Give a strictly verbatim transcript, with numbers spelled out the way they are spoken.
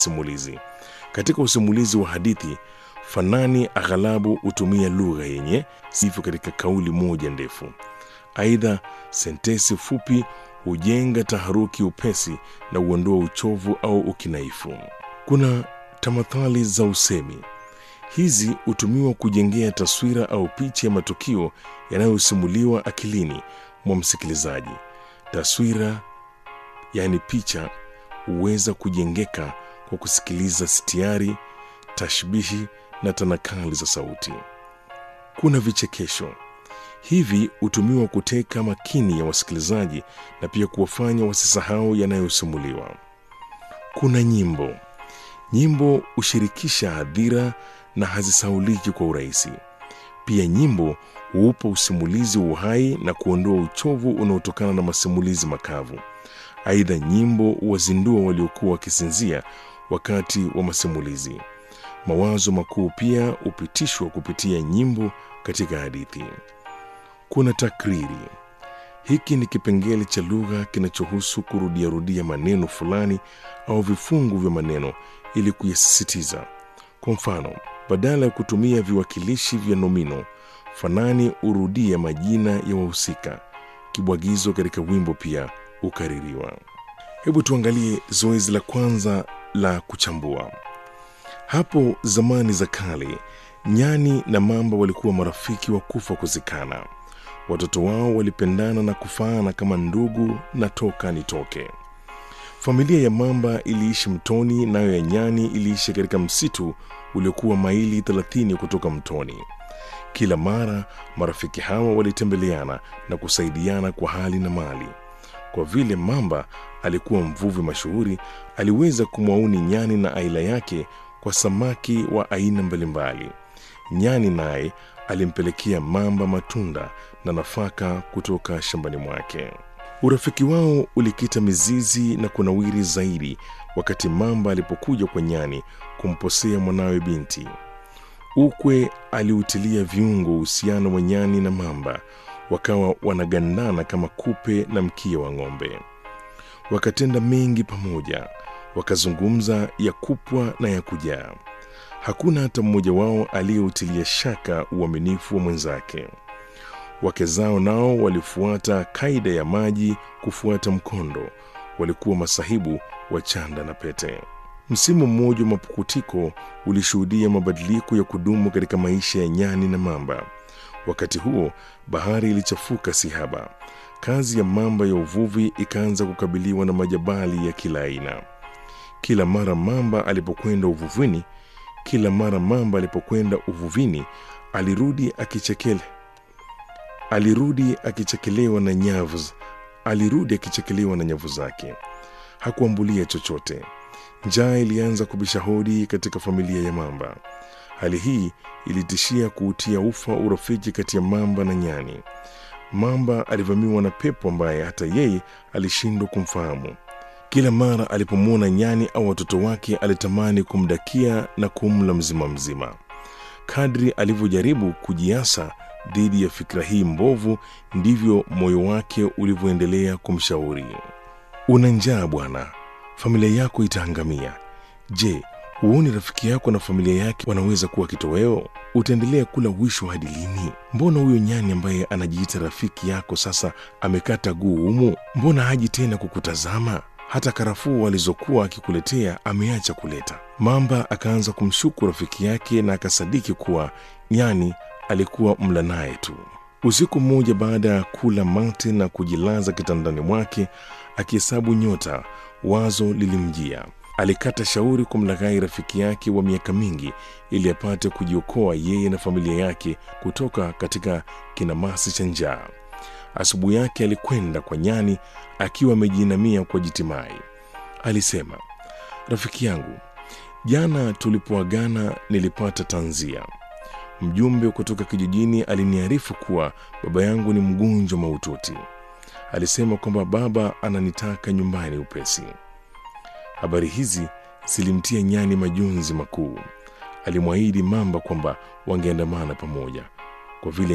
simulizi. Katika usimulizi wa hadithi, fanani aghalabu hutumia lugha yenye sifa katika kauli moja ndefu. Aidha, sentensi fupi hujenga taharuki upesi na huondoa uchovu au ukinaifu. Kuna tamathali za usemi. Hizi hutumiwa kujengea taswira au picha ya matukio yanayosimuliwa akilini mwa msikilizaji. Taswira, yani picha, huweza kujengeka kwa kusikiliza sitiari, tashbihi na tanakali za sauti. Kuna vichekesho. Hivi hutumiwa kuteka makini ya wasikilizaji na pia kuwafanya wasisahau yanayosimuliwa. Kuna nyimbo. Nyimbo hushirikisha hadhira na hazisauliki kwa urahisi. Pia nyimbo huupa usimulizi uhai na kuondoa uchovu unaotokana na masimulizi makavu. Aidha, nyimbo huwazindua waliokuwa wakisinzia wakati wa masimulizi. Mawazo makuu pia hupitishwa kupitia nyimbo katika hadithi. Kuna takriri. Hiki ni kipengele cha lugha kinachohusu kurudiarudia maneno fulani au vifungu vya maneno ili kuyasisitiza. Kwa mfano, badala ya kutumia viwakilishi vya nomino, fanani hurudia majina ya wahusika. Kibwagizo katika wimbo pia hukaririwa. Hebu tuangalie zoezi la kwanza la kuchambua. Hapo zamani za kale, nyani na mamba walikuwa marafiki wa kufa kuzikana. Watoto wao walipendana na kufaana kama ndugu na toka nitoke. Familia ya mamba iliishi mtoni, nayo ya nyani iliishi katika msitu uliokuwa maili thelathini kutoka mtoni. Kila mara marafiki hawa walitembeleana na kusaidiana kwa hali na mali. Kwa vile mamba alikuwa mvuvi mashuhuri, aliweza kumwauni nyani na aila yake kwa samaki wa aina mbalimbali. Nyani naye alimpelekea mamba matunda na nafaka kutoka shambani mwake. Urafiki wao ulikita mizizi na kunawiri zaidi wakati mamba alipokuja kwa nyani kumposea mwanawe binti. Ukwe aliutilia viungo uhusiano wa nyani na mamba, wakawa wanagandana kama kupe na mkia wa ng'ombe. Wakatenda mengi pamoja, wakazungumza ya kupwa na ya kujaa. Hakuna hata mmoja wao aliyeutilia shaka uaminifu wa mwenzake. Wake zao nao walifuata kaida ya maji kufuata mkondo, walikuwa masahibu wa chanda na pete. Msimu mmoja wa mapukutiko ulishuhudia mabadiliko ya kudumu katika maisha ya nyani na mamba. Wakati huo bahari ilichafuka sihaba. Kazi ya mamba ya uvuvi ikaanza kukabiliwa na majabali ya kila aina. Kila mara mamba alipokwenda uvuvini, kila mara mamba alipokwenda uvuvini alirudi akichekele. Alirudi akichekelewa na nyavu. Alirudi akichekelewa na nyavu zake. Hakuambulia chochote. Njaa ilianza kubisha hodi katika familia ya mamba. Hali hii ilitishia kuutia ufa urafiki kati ya mamba na nyani. Mamba alivamiwa na pepo ambaye hata yeye alishindwa kumfahamu. Kila mara alipomwona nyani au watoto wake alitamani kumdakia na kumla mzima mzima. Kadri alivyojaribu kujiasa dhidi ya fikra hii mbovu, ndivyo moyo wake ulivyoendelea kumshauri. Una njaa bwana, familia yako itaangamia. Je, huoni rafiki yako na familia yake wanaweza kuwa kitoweo? Utaendelea kula wisho hadi lini? Mbona huyo nyani ambaye anajiita rafiki yako sasa amekata guu humu? Mbona haji tena kukutazama? Hata karafuu alizokuwa akikuletea ameacha kuleta. Mamba akaanza kumshuku rafiki yake na akasadiki kuwa nyani alikuwa mla naye tu. Usiku mmoja, baada ya kula mate na kujilaza kitandani mwake akihesabu nyota, wazo lilimjia. Alikata shauri kumlaghai rafiki yake wa miaka mingi ili apate kujiokoa yeye na familia yake kutoka katika kinamasi cha njaa. Asubuhi yake alikwenda kwa nyani akiwa amejinamia kwa jitimai. Alisema, rafiki yangu, jana tulipoagana nilipata tanzia. Mjumbe kutoka kijijini aliniarifu kuwa baba yangu ni mgonjwa mahututi. Alisema kwamba baba ananitaka nyumbani upesi. Habari hizi zilimtia nyani majonzi makuu. Alimwahidi mamba kwamba wangeandamana pamoja. Kwa vile